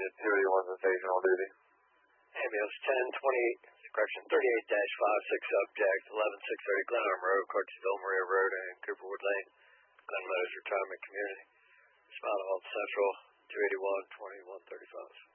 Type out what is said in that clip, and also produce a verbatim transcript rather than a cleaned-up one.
Activity one sensational duty. Ambulance ten twenty-eight, correction, thirty-eight dash five six subject, eleven six thirty Glenarm Road, Cartersville, Maria Road, and Cooperwood Lane, Glen Meadows Retirement Community. Smiley Central, two eighty-one, twenty-one thirty-five.